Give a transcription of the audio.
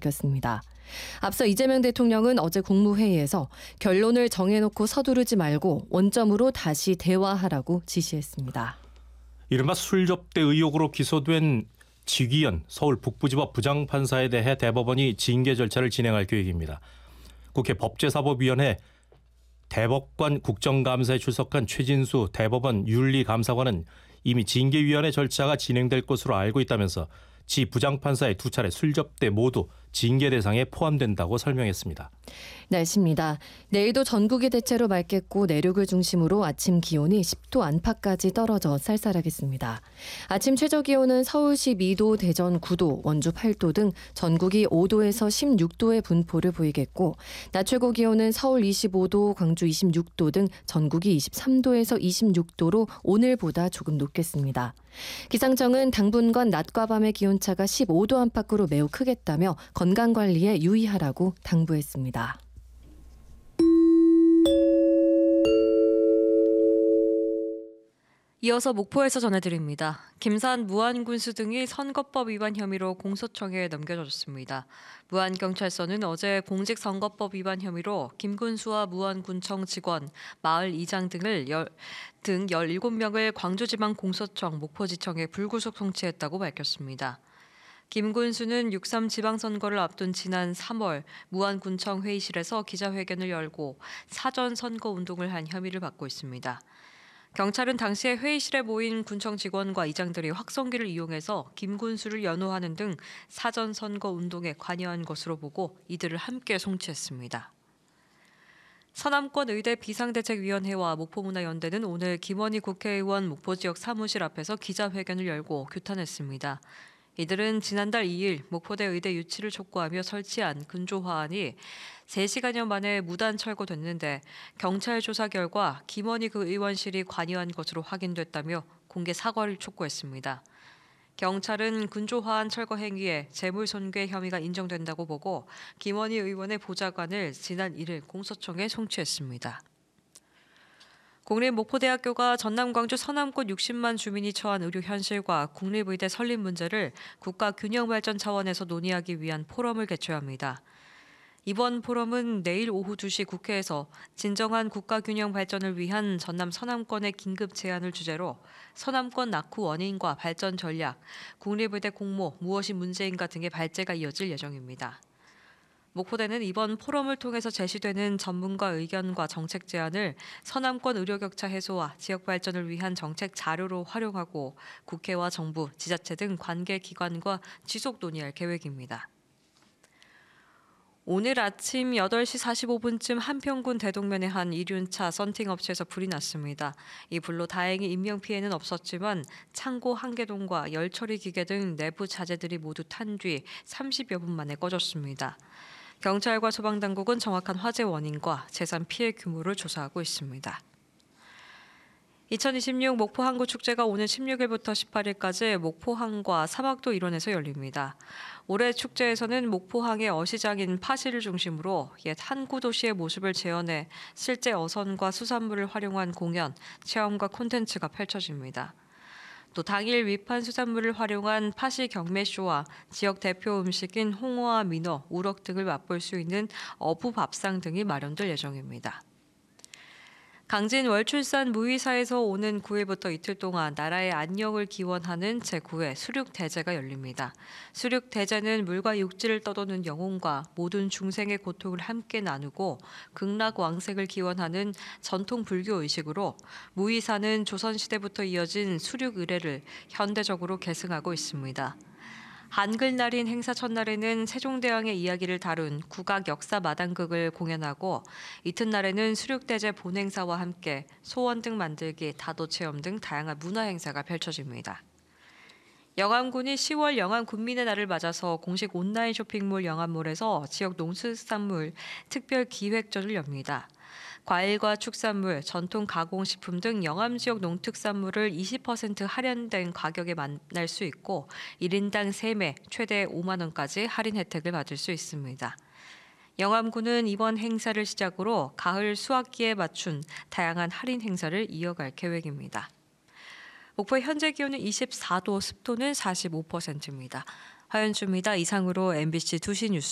밝혔습니다. 앞서 이재명 대통령은 어제 국무회의에서 결론을 정해놓고 서두르지 말고 원점으로 다시 대화하라고 지시했습니다. 이른바 술접대 의혹으로 기소된 지기현 서울 북부지법 부장판사에 대해 대법원이 징계 절차를 진행할 계획입니다. 국회 법제사법위원회 대법관 국정감사에 출석한 최진수 대법원 윤리감사관은 이미 징계위원회 절차가 진행될 것으로 알고 있다면서 지 부장판사의 두 차례 술접대 모두 징계 대상에 포함된다고 설명했습니다. 날씨입니다. 내일도 전국이 대체로 맑겠고 내륙을 중심으로 아침 기온이 10도 안팎까지 떨어져 쌀쌀하겠습니다. 아침 최저 기온은 서울 12도, 대전 9도, 원주 8도 등 전국이 5도에서 16도의 분포를 보이겠고 낮 최고 기온은 서울 25도, 광주 26도 등 전국이 23도에서 26도로 오늘보다 조금 높겠습니다. 기상청은 당분간 낮과 밤의 기온차가 15도 안팎으로 매우 크겠다며 건강관리에 유의하라고 당부했습니다. 이어서 목포에서 전해드립니다. 김산 무안군수 등이 선거법 위반 혐의로 공소청에 넘겨졌습니다. 무안경찰서는 어제 공직선거법 위반 혐의로 김군수와 무안군청 직원, 마을 이장 등 17명을 광주지방공소청, 목포지청에 불구속 송치했다고 밝혔습니다. 김군수는 6.3 지방선거를 앞둔 지난 3월 무안군청 회의실에서 기자회견을 열고 사전 선거운동을 한 혐의를 받고 있습니다. 경찰은 당시에 회의실에 모인 군청 직원과 이장들이 확성기를 이용해서 김군수를 연호하는 등 사전 선거 운동에 관여한 것으로 보고 이들을 함께 송치했습니다. 서남권 의대 비상대책위원회와 목포문화연대는 오늘 김원희 국회의원 목포지역 사무실 앞에서 기자회견을 열고 규탄했습니다. 이들은 지난달 2일 목포대 의대 유치를 촉구하며 설치한 근조화안이 3시간여 만에 무단 철거됐는데 경찰 조사 결과 김원희 그 의원실이 관여한 것으로 확인됐다며 공개 사과를 촉구했습니다. 경찰은 근조화안 철거 행위에 재물손괴 혐의가 인정된다고 보고 김원희 의원의 보좌관을 지난 1일 공소청에 송치했습니다. 국립목포대학교가 전남 광주 서남권 60만 주민이 처한 의료 현실과 국립의대 설립 문제를 국가 균형 발전 차원에서 논의하기 위한 포럼을 개최합니다. 이번 포럼은 내일 오후 2시 국회에서 진정한 국가 균형 발전을 위한 전남 서남권의 긴급 제안을 주제로 서남권 낙후 원인과 발전 전략, 국립의대 공모, 무엇이 문제인가 등의 발제가 이어질 예정입니다. 목포대는 이번 포럼을 통해서 제시되는 전문가 의견과 정책 제안을 서남권 의료격차 해소와 지역 발전을 위한 정책 자료로 활용하고 국회와 정부, 지자체 등 관계기관과 지속 논의할 계획입니다. 오늘 아침 8시 45분쯤 한평군 대동면의 한 이륜차 썬팅업체에서 불이 났습니다. 이 불로 다행히 인명피해는 없었지만 창고 한개동과 열처리 기계 등 내부 자재들이 모두 탄 뒤 30여 분 만에 꺼졌습니다. 경찰과 소방당국은 정확한 화재 원인과 재산 피해 규모를 조사하고 있습니다. 2026 목포항구축제가 오는 16일부터 18일까지 목포항과 사막도 일원에서 열립니다. 올해 축제에서는 목포항의 어시장인 파시를 중심으로 옛 항구 도시의 모습을 재현해 실제 어선과 수산물을 활용한 공연, 체험과 콘텐츠가 펼쳐집니다. 또 당일 위판 수산물을 활용한 파시 경매쇼와 지역 대표 음식인 홍어와 민어, 우럭 등을 맛볼 수 있는 어부 밥상 등이 마련될 예정입니다. 강진 월출산 무의사에서 오는 9일부터 이틀 동안 나라의 안녕을 기원하는 제9회 수륙대제가 열립니다. 수륙대제는 물과 육지를 떠도는 영혼과 모든 중생의 고통을 함께 나누고 극락왕생을 기원하는 전통 불교 의식으로 무의사는 조선시대부터 이어진 수륙 의례를 현대적으로 계승하고 있습니다. 한글날인 행사 첫날에는 세종대왕의 이야기를 다룬 국악 역사 마당극을 공연하고 이튿날에는 수륙대제 본행사와 함께 소원 등 만들기, 다도체험 등 다양한 문화행사가 펼쳐집니다. 영암군이 10월 영암 군민의 날을 맞아서 공식 온라인 쇼핑몰 영암몰에서 지역 농수산물 특별 기획전을 엽니다. 과일과 축산물, 전통 가공식품 등 영암 지역 농특산물을 20% 할인된 가격에 만날 수 있고 1인당 3매 최대 5만 원까지 할인 혜택을 받을 수 있습니다. 영암군은 이번 행사를 시작으로 가을 수확기에 맞춘 다양한 할인 행사를 이어갈 계획입니다. 목포의 현재 기온은 24도, 습도는 45%입니다. 화연주입니다. 이상으로 MBC 2시 뉴스